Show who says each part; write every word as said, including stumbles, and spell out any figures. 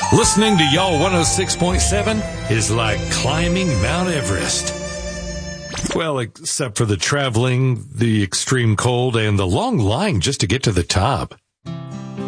Speaker 1: Listening to Y'all one oh six point seven is like climbing Mount Everest. Well, except for the traveling, the extreme cold, and the long line just to get to the top.